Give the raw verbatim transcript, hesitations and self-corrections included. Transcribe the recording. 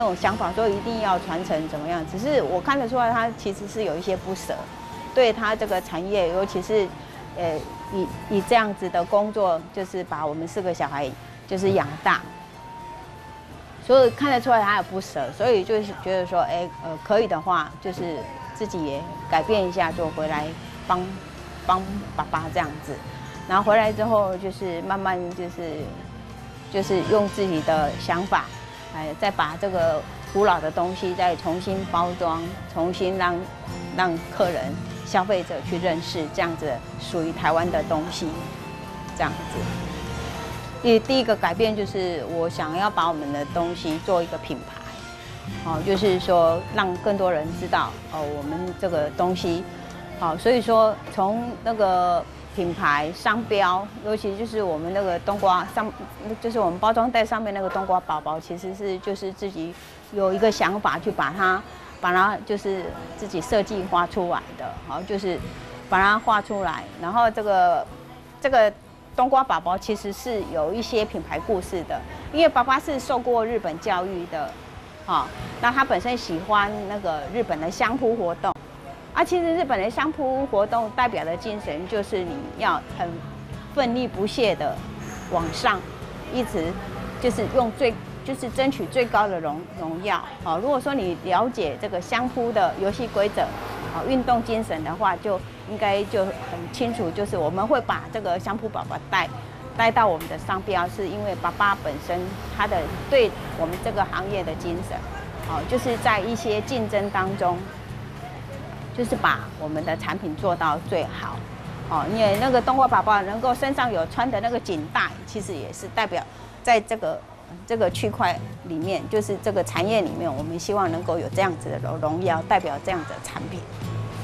那种想法说一定要传承怎么样，只是我看得出来他其实是有一些不舍，对他这个产业，尤其是呃以以这样子的工作，就是把我们四个小孩就是养大，所以看得出来他有不舍，所以就是觉得说，哎呃可以的话，就是自己也改变一下，就回来帮帮爸爸这样子，然后回来之后就是慢慢就是就是用自己的想法。哎，再把这个古老的东西再重新包装，重新让让客人、消费者去认识这样子属于台湾的东西，这样子。第第一个改变就是我想要把我们的东西做一个品牌，哦，就是说让更多人知道哦，我们这个东西，好，所以说从那个。品牌商标，尤其就是我们那个冬瓜上，就是我们包装袋上面那个冬瓜宝宝，其实是就是自己有一个想法去把它，把它就是自己设计画出来的，好，就是把它画出来。然后这个这个冬瓜宝宝其实是有一些品牌故事的，因为爸爸是受过日本教育的，好，那他本身喜欢那个日本的相扑活动。啊，其实日本的相扑活动代表的精神就是你要很奋力不懈的往上，一直就是用最就是争取最高的荣荣耀。好，如果说你了解这个相扑的游戏规则，好，运动精神的话，就应该就很清楚，就是我们会把这个相扑宝宝带带到我们的商标，是因为爸爸本身他的对我们这个行业的精神，好，就是在一些竞争当中。就是把我们的产品做到最好，哦，因为那个冬瓜宝宝能够身上有穿的那个锦带，其实也是代表在这个这个区块里面，就是这个产业里面，我们希望能够有这样子的荣耀，代表这样子的产品。